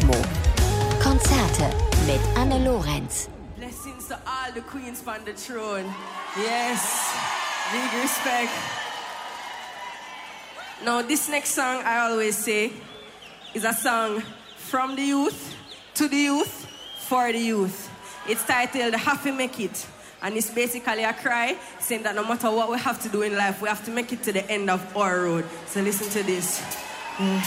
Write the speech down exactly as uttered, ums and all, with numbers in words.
Cosmo. Konzerte mit Anne Lorenz. Blessings to all the queens on the throne. Yes, big respect. Now, this next song, I always say, is a song from the youth, to the youth, for the youth. It's titled Have to Make It. And it's basically a cry saying that no matter what we have to do in life, we have to make it to the end of our road. So listen to this. Mm.